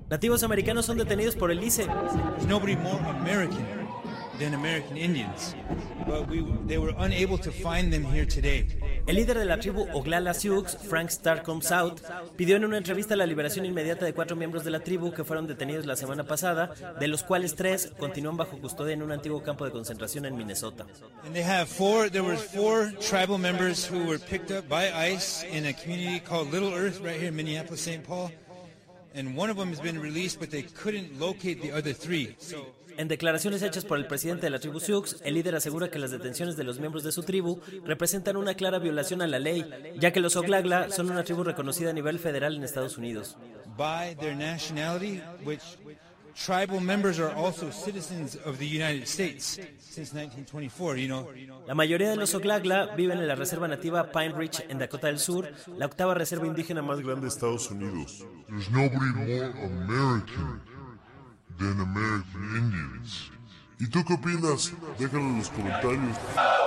Nativos americanos son detenidos por el ICE. There's nobody more American than American Indians, but they were unable to find them here today. El líder de la tribu Oglala Sioux, Frank Starcom South, pidió en una entrevista la liberación inmediata de 4 miembros de la tribu que fueron detenidos la semana pasada, de los cuales 3 continúan bajo custodia en un antiguo campo de concentración en Minnesota. And there were 4 tribal members who were picked up by ICE in a community called Little Earth right here in Minneapolis, St. Paul. And one of them has been released, but they couldn't locate the other 3. En declaraciones hechas por el presidente de la tribu Sioux, el líder asegura que las detenciones de los miembros de su tribu representan una clara violación a la ley, ya que los Oglala son una tribu reconocida a nivel federal en Estados Unidos. By their nationality, which tribal members are also citizens of the United States since 1924, you know. La mayoría de los Oglala viven en la reserva nativa Pine Ridge en Dakota del Sur, la octava reserva indígena más grande de Estados Unidos. There's nobody more American than American Indians. ¿Y tú qué opinas? Déjalo en los comentarios.